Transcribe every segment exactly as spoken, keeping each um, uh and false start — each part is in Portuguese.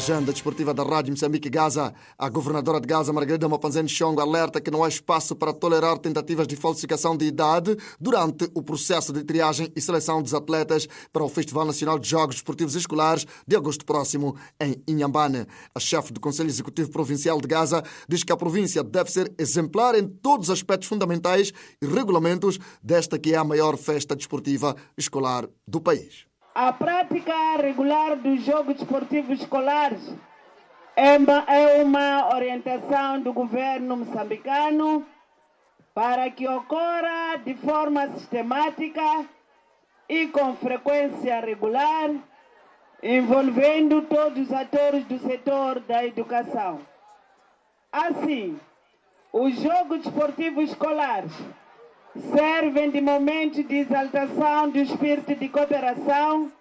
agenda desportiva da Rádio Moçambique Gaza, a governadora de Gaza, Margarida Mapanzene Chongo, alerta que não há espaço para tolerar tentativas de falsificação de idade durante o processo de triagem e seleção dos atletas para o Festival Nacional de Jogos Desportivos Escolares de agosto próximo em Inhambane. A chefe do Conselho Executivo Provincial de Gaza diz que a província deve ser exemplar em todos os aspectos fundamentais e regulamentos desta que é a maior festa desportiva escolar do país. A prática regular dos Jogos Desportivos Escolares é uma orientação do governo moçambicano para que ocorra de forma sistemática e com frequência regular, envolvendo todos os atores do setor da educação. Assim, os Jogos Desportivos Escolares servem de momento de exaltação do espírito de cooperação,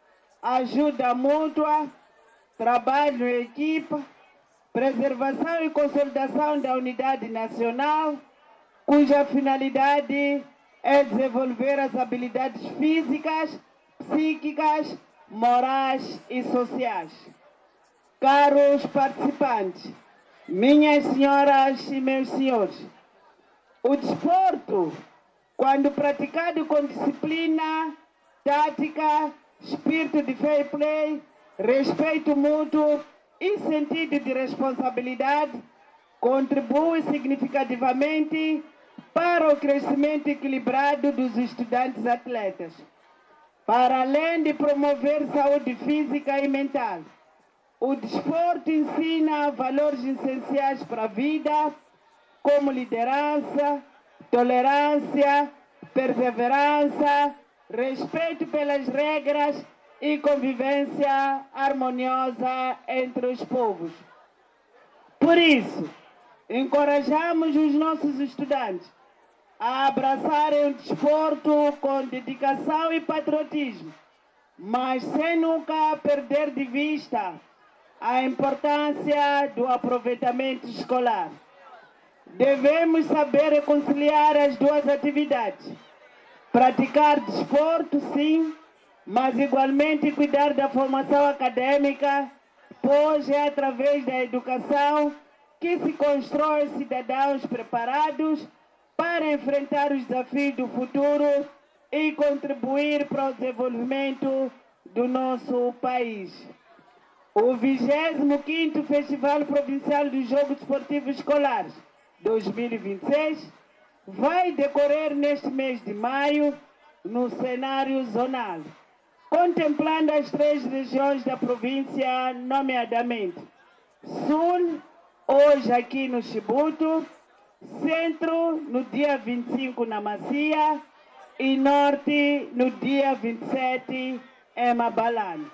ajuda mútua, trabalho em equipa, preservação e consolidação da unidade nacional, cuja finalidade é desenvolver as habilidades físicas, psíquicas, morais e sociais. Caros participantes, minhas senhoras e meus senhores, o desporto, quando praticado com disciplina, tática, espírito de fair play, respeito mútuo e sentido de responsabilidade, contribui significativamente para o crescimento equilibrado dos estudantes atletas. Para além de promover saúde física e mental, o desporto ensina valores essenciais para a vida, como liderança, tolerância, perseverança, respeito pelas regras e convivência harmoniosa entre os povos. Por isso, encorajamos os nossos estudantes a abraçarem o desporto com dedicação e patriotismo, mas sem nunca perder de vista a importância do aproveitamento escolar. Devemos saber reconciliar as duas atividades. Praticar desporto, sim, mas igualmente cuidar da formação acadêmica, pois é através da educação que se constrói cidadãos preparados para enfrentar os desafios do futuro e contribuir para o desenvolvimento do nosso país. O vigésimo quinto Festival Provincial dos Jogos Desportivos Escolares dois mil e vinte e seis vai decorrer neste mês de maio no cenário zonal, contemplando as três regiões da província, nomeadamente Sul, hoje aqui no Chibuto, Centro, no dia vinte e cinco na Macia e Norte, no dia vinte e sete em Mabalane.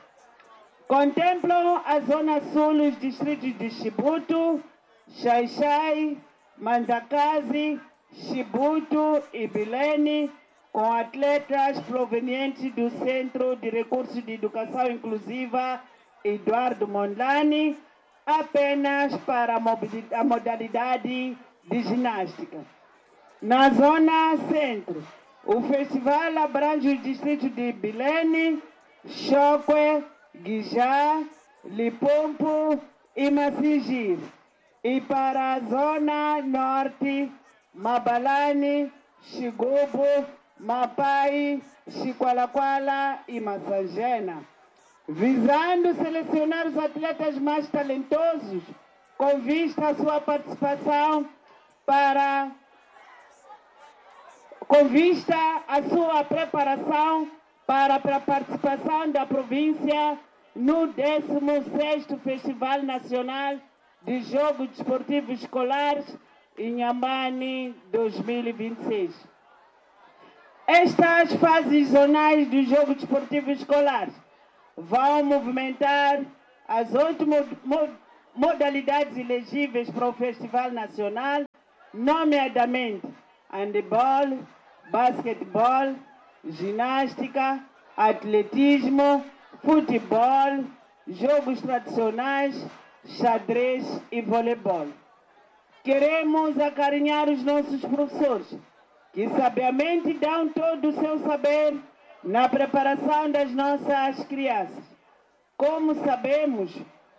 Contemplam a Zona Sul os distritos de Chibuto, Xai-Xai, Manzakazi, Chibuto e Bilene, com atletas provenientes do Centro de Recursos de Educação Inclusiva Eduardo Mondlane, apenas para a modalidade de ginástica. Na Zona Centro, o festival abrange os distritos de Bilene, Chokwe, Guijá, Lipompo e Macingir. E para a Zona Norte, Mabalane, Xigubo, Mapai, Xiqualaquala e Massangena, visando selecionar os atletas mais talentosos com vista à sua participação para com vista à sua preparação para a participação da província no décimo sexto Festival Nacional de Jogos Desportivos Escolares Inhambane dois mil e vinte e seis. Estas fases zonais dos Jogos Desportivos Escolares vão movimentar as oito modalidades elegíveis para o Festival Nacional, nomeadamente handebol, basquetebol, ginástica, atletismo, futebol, jogos tradicionais, xadrez e voleibol. Queremos acarinhar os nossos professores, que sabiamente dão todo o seu saber na preparação das nossas crianças. Como sabemos,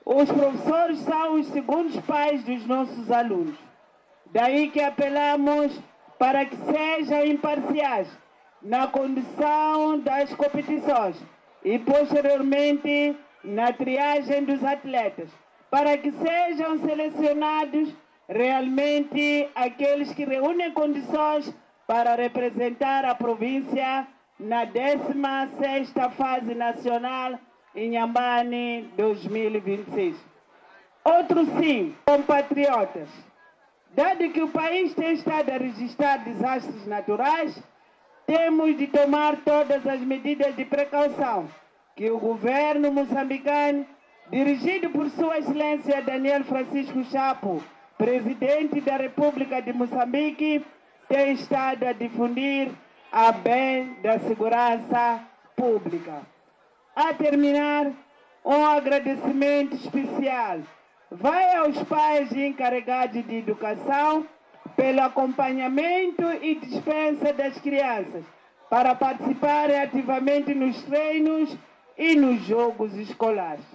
Os professores são os segundos pais dos nossos alunos. Daí que apelamos para que sejam imparciais na condução das competições e, posteriormente, na triagem dos atletas, para que sejam selecionados realmente aqueles que reúnem condições para representar a província na décima sexta fase nacional Inhambane dois mil e vinte e seis. Outro sim, compatriotas. Dado que o país tem estado a registrar desastres naturais, temos de tomar todas as medidas de precaução que o governo moçambicano, dirigido por Sua Excelência Daniel Francisco Chapo, presidente da República de Moçambique, tem estado a difundir a bem da segurança pública. A terminar, um agradecimento especial vai aos pais e encarregados de educação pelo acompanhamento e dispensa das crianças para participarem ativamente nos treinos e nos jogos escolares.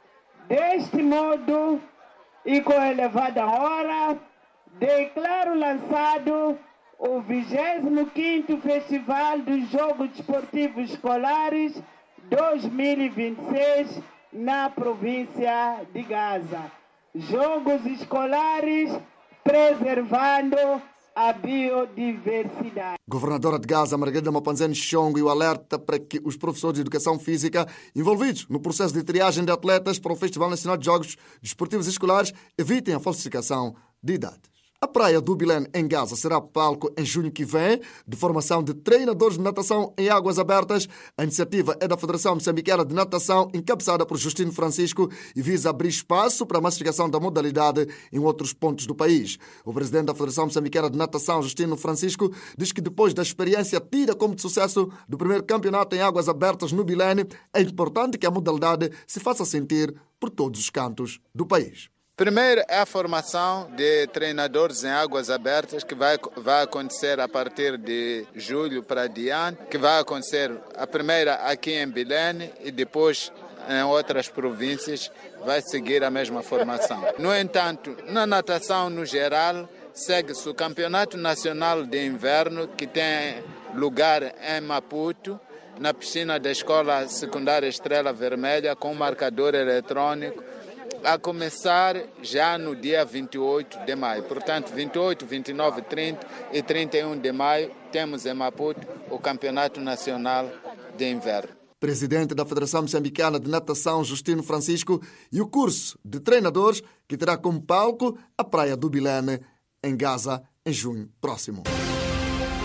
Deste modo, e com elevada hora, declaro lançado o vigésimo quinto Festival dos Jogos Desportivos Escolares dois mil e vinte e seis na província de Gaza. Jogos escolares preservando a biodiversidade. Governadora de Gaza, Margarida Mapanzene Xongo, e o alerta para que os professores de educação física envolvidos no processo de triagem de atletas para o Festival Nacional de Jogos Desportivos Escolares evitem a falsificação de idades. A praia do Bilene, em Gaza, será palco em junho que vem de formação de treinadores de natação em águas abertas. A iniciativa é da Federação Moçambicana de Natação, encabeçada por Justino Francisco, e visa abrir espaço para a massificação da modalidade em outros pontos do país. O presidente da Federação Moçambicana de Natação, Justino Francisco, diz que depois da experiência tida como de sucesso do primeiro campeonato em águas abertas no Bilene, é importante que a modalidade se faça sentir por todos os cantos do país. Primeiro é a formação de treinadores em águas abertas, que vai, vai acontecer a partir de julho para diante, que vai acontecer a primeira aqui em Bilene e depois em outras províncias vai seguir a mesma formação. No entanto, na natação no geral, segue-se o Campeonato Nacional de Inverno, que tem lugar em Maputo, na piscina da Escola Secundária Estrela Vermelha, com marcador eletrônico, a começar já no dia vinte e oito de maio. Portanto, vinte e oito, vinte e nove, trinta e trinta e um de maio, temos em Maputo o Campeonato Nacional de Inverno. Presidente da Federação Moçambicana de Natação, Justino Francisco, e o curso de treinadores que terá como palco a Praia do Bilene, em Gaza, em junho próximo.